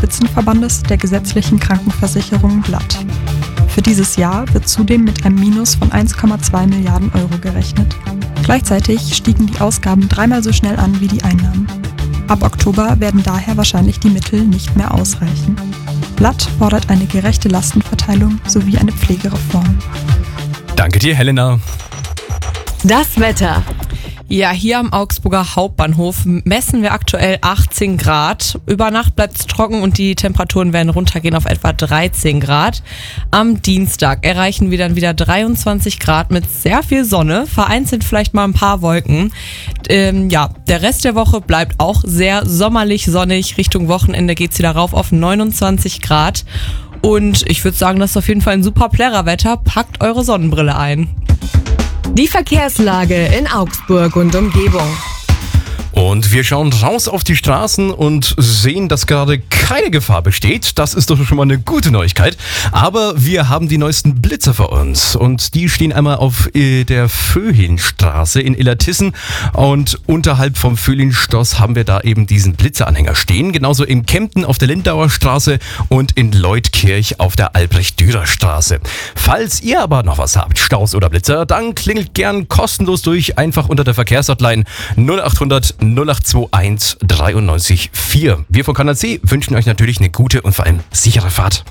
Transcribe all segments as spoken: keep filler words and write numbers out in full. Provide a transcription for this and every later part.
Spitzenverbandes der gesetzlichen Krankenversicherung B L A T. Für dieses Jahr wird zudem mit einem Minus von eins Komma zwei Milliarden Euro gerechnet. Gleichzeitig stiegen die Ausgaben dreimal so schnell an wie die Einnahmen. Ab Oktober werden daher wahrscheinlich die Mittel nicht mehr ausreichen. B L A T fordert eine gerechte Lastenverteilung sowie eine Pflegereform. Danke dir, Helena. Das Wetter. Ja, hier am Augsburger Hauptbahnhof messen wir aktuell achtzehn Grad. Über Nacht bleibt es trocken und die Temperaturen werden runtergehen auf etwa dreizehn Grad. Am Dienstag erreichen wir dann wieder dreiundzwanzig Grad mit sehr viel Sonne, vereinzelt vielleicht mal ein paar Wolken. Ähm, ja, der Rest der Woche bleibt auch sehr sommerlich sonnig. Richtung Wochenende geht's wieder rauf auf neunundzwanzig Grad. Und ich würde sagen, das ist auf jeden Fall ein super Plärrerwetter. Packt eure Sonnenbrille ein. Die Verkehrslage in Augsburg und Umgebung. Und wir schauen raus auf die Straßen und sehen, dass gerade keine Gefahr besteht. Das ist doch schon mal eine gute Neuigkeit. Aber wir haben die neuesten Blitzer vor uns. Und die stehen einmal auf äh, der Föhlinstraße in Illertissen. Und unterhalb vom Föhlinstoss haben wir da eben diesen Blitzeranhänger stehen. Genauso in Kempten auf der Lindauer Straße und in Leutkirch auf der Albrecht-Dürer-Straße. Falls ihr aber noch was habt, Staus oder Blitzer, dann klingelt gern kostenlos durch. Einfach unter der Verkehrshotline null acht hundert null acht zwei eins drei neun vier. Wir von Kanal C wünschen euch natürlich eine gute und vor allem sichere Fahrt.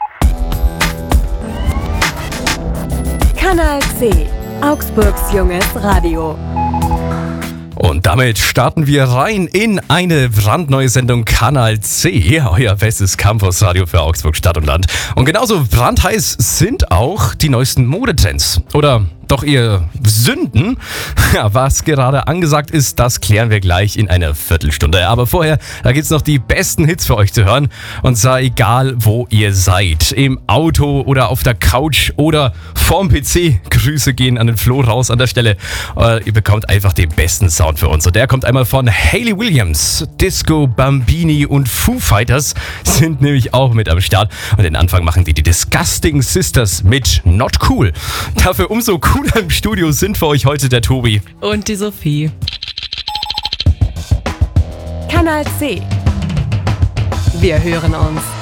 Kanal C, Augsburgs junges Radio. Und damit starten wir rein in eine brandneue Sendung Kanal C, euer bestes Campusradio für Augsburg Stadt und Land. Und genauso brandheiß sind auch die neuesten Modetrends. Oder doch eher Sünden. Ja, was gerade angesagt ist, das klären wir gleich in einer Viertelstunde. Aber vorher, da gibt's noch die besten Hits für euch zu hören. Und zwar egal, wo ihr seid. Im Auto oder auf der Couch oder vorm P C. Grüße gehen an den Flo raus an der Stelle. Äh, ihr bekommt einfach den besten Sound für uns. Und der kommt einmal von Hayley Williams. Disco Bambini und Foo Fighters sind nämlich auch mit am Start. Und den Anfang machen die, die Disgusting Sisters mit Not Cool. Dafür umso cooler im Studio sind für euch heute der Tobi. Und die Sophie. Kanal C. Wir hören uns.